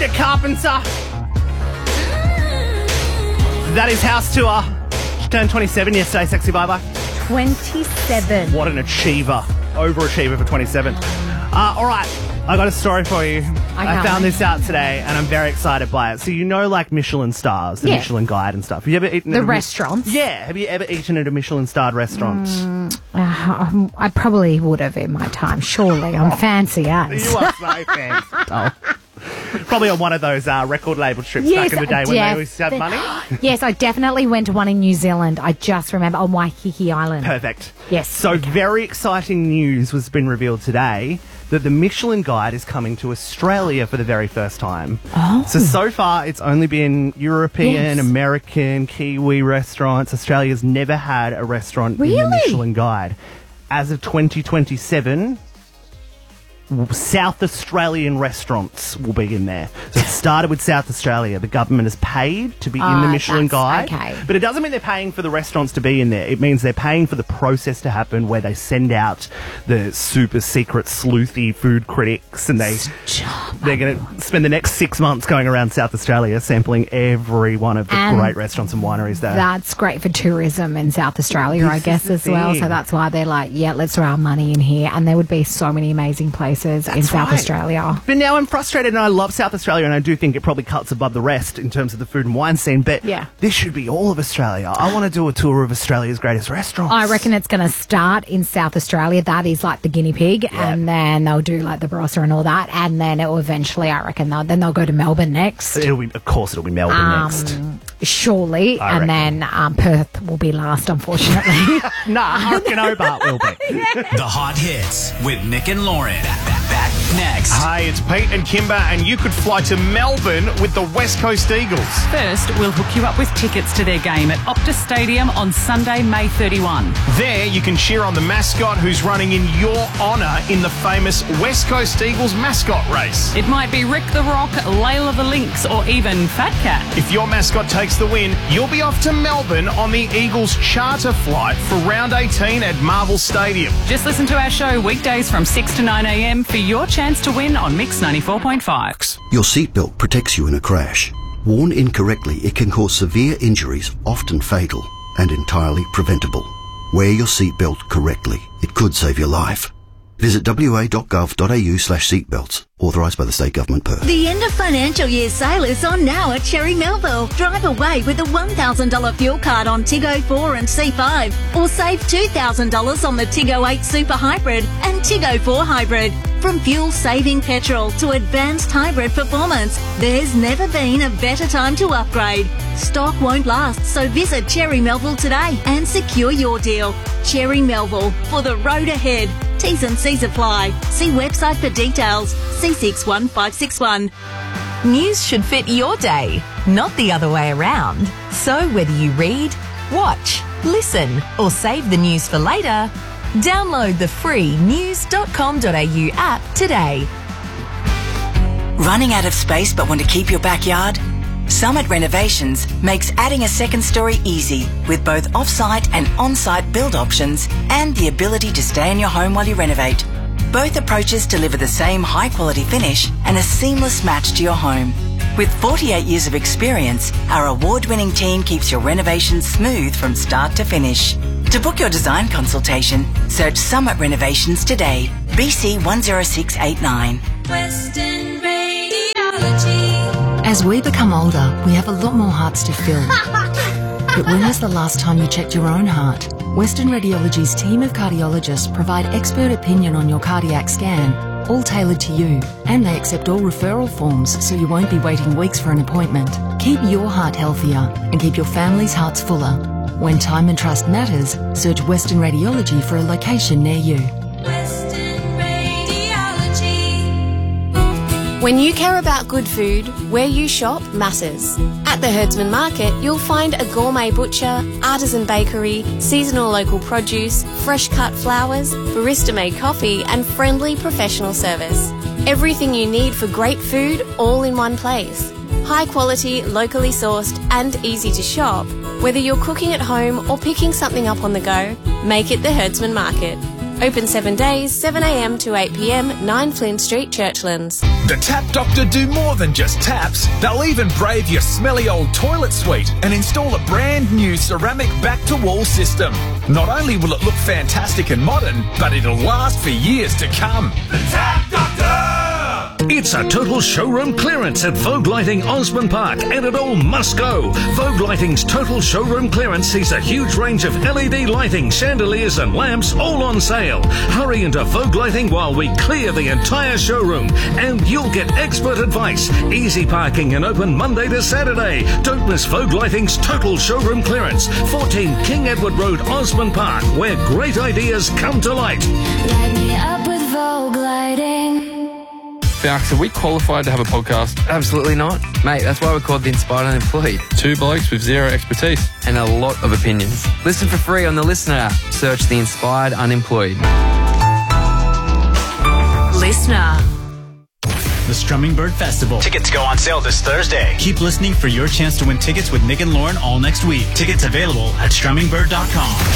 Sabrina Carpenter. That is House Tour. She turned 27 yesterday, Sexy Bye-Bye. 27. What an achiever. Overachiever for 27. All right, I got a story for you. I found this out today, and I'm very excited by it. So you know, like Michelin stars, the Michelin Guide and stuff. Have you ever eaten the restaurants? Yeah. Have you ever eaten at a Michelin-starred restaurant? I probably would have in my time. Surely, I'm fancy as. You are so fancy. Oh. Probably on one of those record label trips back in the day when they always had money. Yes, I definitely went to one in New Zealand. I just remember on Waiheke Island. Perfect. Yes. So very exciting news has been revealed today that the Michelin Guide is coming to Australia for the very first time. Oh. So far it's only been European, American, Kiwi restaurants. Australia's never had a restaurant in the Michelin Guide. As of 2027... South Australian restaurants will be in there. So it started with South Australia. The government has paid to be in the Michelin Guide. Okay. But it doesn't mean they're paying for the restaurants to be in there. It means they're paying for the process to happen where they send out the super secret sleuthy food critics and they're going to spend the next 6 months going around South Australia sampling every one of the great restaurants and wineries there. That's great for tourism in South Australia, I guess, as well. So that's why they're like, yeah, let's throw our money in here. And there would be so many amazing places in South Australia. But now I'm frustrated, and I love South Australia, and I do think it probably cuts above the rest in terms of the food and wine scene, but this should be all of Australia. I want to do a tour of Australia's greatest restaurants. I reckon it's going to start in South Australia. That is like the guinea pig, and then they'll do like the Barossa and all that, and then it will eventually, I reckon, they'll go to Melbourne next. Of course it'll be Melbourne next. Surely, and then Perth will be last, unfortunately. I reckon Hobart will be. The Hot Hits with Nick and Lauren. Back next. Hey, it's Pete and Kimber, and you could fly to Melbourne with the West Coast Eagles. First, we'll hook you up with tickets to their game at Optus Stadium on Sunday, May 31. There, you can cheer on the mascot who's running in your honour in the famous West Coast Eagles mascot race. It might be Rick the Rock, Layla the Lynx, or even Fat Cat. If your mascot takes the win, you'll be off to Melbourne on the Eagles charter flight for round 18 at Marvel Stadium. Just listen to our show weekdays from 6 to 9 a.m. for your chance to win on Mix 94.5. Your seatbelt protects you in a crash. Worn incorrectly, it can cause severe injuries, often fatal, and entirely preventable. Wear your seatbelt correctly. It could save your life. Visit wa.gov.au/seatbelts. Authorised by the State Government, Perth. The end of financial year sale is on now at Cherry Melville. Drive away with a $1,000 fuel card on Tiggo 4 and C5, or save $2,000 on the Tiggo 8 Super Hybrid and Tiggo 4 Hybrid. From fuel-saving petrol to advanced hybrid performance, there's never been a better time to upgrade. Stock won't last, so visit Cherry Melville today and secure your deal. Cherry Melville, for the road ahead. T's and C's apply. See website for details. C61561. News should fit your day, not the other way around. So whether you read, watch, listen, or save the news for later, download the free news.com.au app today. Running out of space but want to keep your backyard? Summit Renovations makes adding a second story easy with both off-site and on-site build options and the ability to stay in your home while you renovate. Both approaches deliver the same high-quality finish and a seamless match to your home. With 48 years of experience, our award-winning team keeps your renovations smooth from start to finish. To book your design consultation, search Summit Renovations today. BC 10689. Western Radiology. As we become older, we have a lot more hearts to fill. But when was the last time you checked your own heart? Western Radiology's team of cardiologists provide expert opinion on your cardiac scan, all tailored to you. And they accept all referral forms, so you won't be waiting weeks for an appointment. Keep your heart healthier and keep your family's hearts fuller. When time and trust matters, search Western Radiology for a location near you. When you care about good food, where you shop matters. At the Herdsman Market, you'll find a gourmet butcher, artisan bakery, seasonal local produce, fresh cut flowers, barista-made coffee and friendly professional service. Everything you need for great food all in one place. High quality, locally sourced and easy to shop. Whether you're cooking at home or picking something up on the go, make it the Herdsman Market. Open 7 days, 7am to 8pm, 9 Flynn Street, Churchlands. The Tap Doctor do more than just taps. They'll even brave your smelly old toilet suite and install a brand new ceramic back-to-wall system. Not only will it look fantastic and modern, but it'll last for years to come. The Tap Doctor! It's a total showroom clearance at Vogue Lighting Osborne Park, and it all must go. Vogue Lighting's total showroom clearance sees a huge range of LED lighting, chandeliers and lamps all on sale. Hurry into Vogue Lighting while we clear the entire showroom, and you'll get expert advice, easy parking and open Monday to Saturday. Don't miss Vogue Lighting's total showroom clearance, 14 King Edward Road, Osborne Park, where great ideas come to light. Light me up with Vogue Lighting. Falks, are we qualified to have a podcast? Absolutely not. Mate, that's why we're called The Inspired Unemployed. Two blokes with zero expertise. And a lot of opinions. Listen for free on the Listener app. Search The Inspired Unemployed. Listener. The Strumming Bird Festival. Tickets go on sale this Thursday. Keep listening for your chance to win tickets with Nick and Lauren all next week. Tickets available at strummingbird.com.